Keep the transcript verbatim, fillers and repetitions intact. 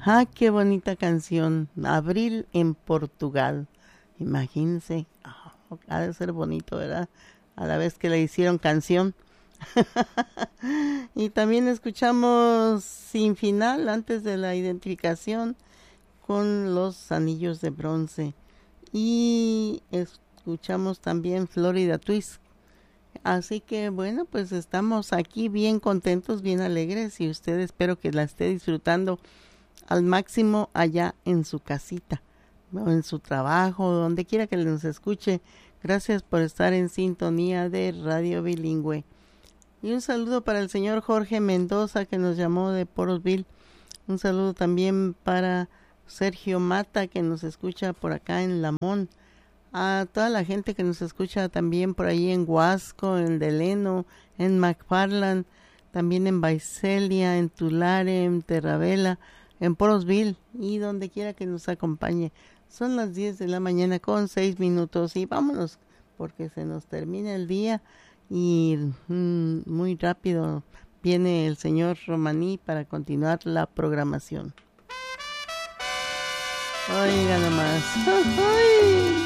Ah, qué bonita canción. Abril en Portugal. Imagínense. Ah, ha de ser bonito, ¿verdad? A la vez que le hicieron canción. Y también escuchamos Sin Final antes de la identificación con los Anillos de Bronce. Y escuchamos también Florida Twist. Así que bueno, pues estamos aquí bien contentos, bien alegres y usted espero que la esté disfrutando al máximo allá en su casita, o en su trabajo, donde quiera que nos escuche. Gracias por estar en sintonía de Radio Bilingüe. Y un saludo para el señor Jorge Mendoza que nos llamó de Porosville. Un saludo también para Sergio Mata que nos escucha por acá en Lamón. A toda la gente que nos escucha también por ahí en Huasco, en Deleno, en McFarland, también en Vaiselia, en Tulare, en Terravela, en Porosville y donde quiera que nos acompañe. Son las diez de la mañana con seis minutos y vámonos porque se nos termina el día y mm, muy rápido viene el señor Romaní para continuar la programación. Oiga nomás. ¡Ay!